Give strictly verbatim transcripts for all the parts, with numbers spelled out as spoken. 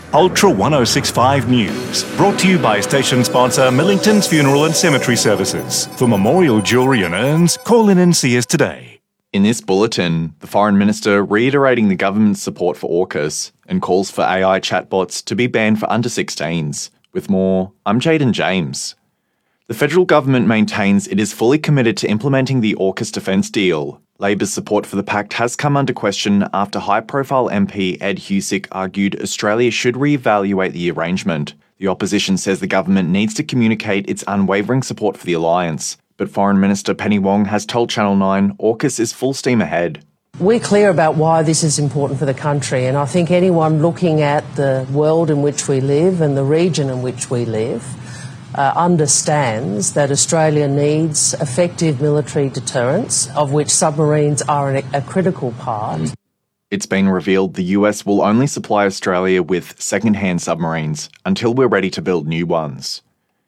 Ultra one oh six point five News, brought to you by station sponsor Millington's Funeral and Cemetery Services. For memorial jewellery and urns, call in and see us today. In this bulletin, the Foreign Minister reiterating the government's support for AUKUS and calls for A I chatbots to be banned for under sixteens. With more, I'm Jaden James. The federal government maintains it is fully committed to implementing the AUKUS defence deal. Labor's support for the pact has come under question after high-profile M P Ed Husic argued Australia should re-evaluate the arrangement. The opposition says the government needs to communicate its unwavering support for the alliance. But Foreign Minister Penny Wong has told Channel nine AUKUS is full steam ahead. We're clear about why this is important for the country, and I think anyone looking at the world in which we live and the region in which we live uh, understands that Australia needs effective military deterrence, of which submarines are a, a critical part. It's been revealed the U S will only supply Australia with second-hand submarines until we're ready to build new ones.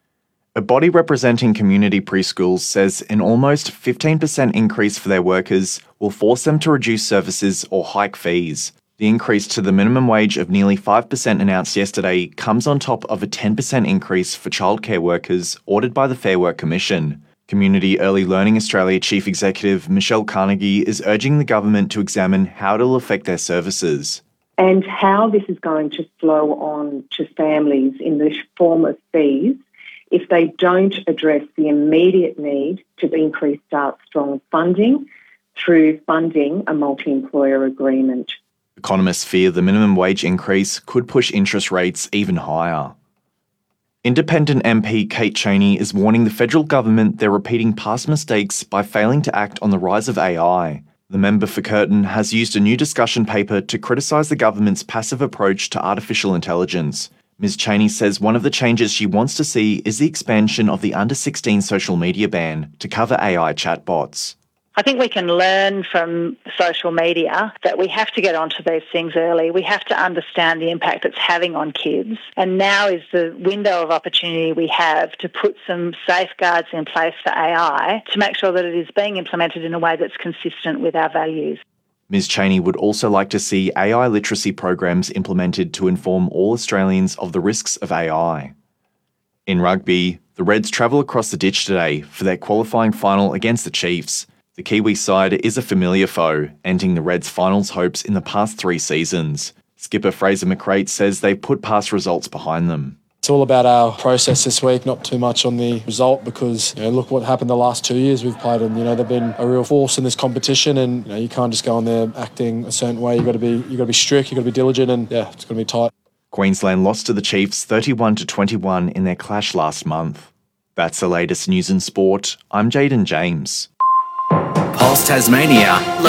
A body representing community preschools says an almost fifteen percent increase for their workers will force them to reduce services or hike fees. The increase to the minimum wage of nearly five percent announced yesterday comes on top of a ten percent increase for childcare workers ordered by the Fair Work Commission. Community Early Learning Australia Chief Executive Michelle Carnegie is urging the government to examine how it will affect their services. And how this is going to flow on to families in the form of fees if they don't address the immediate need to increase Start Strong funding through funding a multi-employer agreement. Economists fear the minimum wage increase could push interest rates even higher. Independent M P Kate Chaney is warning the federal government they're repeating past mistakes by failing to act on the rise of A I. The member for Curtin has used a new discussion paper to criticise the government's passive approach to artificial intelligence. Miz Chaney says one of the changes she wants to see is the expansion of the under sixteen social media ban to cover A I chatbots. I think we can learn from social media that we have to get onto these things early. We have to understand the impact it's having on kids. And now is the window of opportunity we have to put some safeguards in place for A I to make sure that it is being implemented in a way that's consistent with our values. Miz Chaney would also like to see A I literacy programs implemented to inform all Australians of the risks of A I. In rugby, the Reds travel across the ditch today for their qualifying final against the Chiefs. The Kiwi side is a familiar foe, ending the Reds' finals hopes in the past three seasons. Skipper Fraser McRae says they've put past results behind them. It's all about our process this week, not too much on the result, because you know, look what happened the last two years we've played, and you know they've been a real force in this competition, and you know you can't just go on there acting a certain way. You got to be you got to be strict, you got to be diligent, and yeah, it's going to be tight. Queensland lost to the Chiefs thirty-one to twenty-one in their clash last month. That's the latest news in sport. I'm Jaden James. Pulse Tasmania.